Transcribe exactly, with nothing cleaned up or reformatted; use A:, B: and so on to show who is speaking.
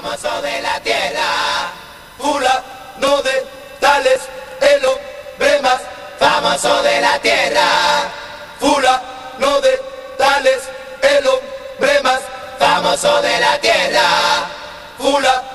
A: famoso de la tierra. Fulano de tales, el hombre más famoso de la tierra. Fulano de tales, el hombre más famoso de la tierra. Fulano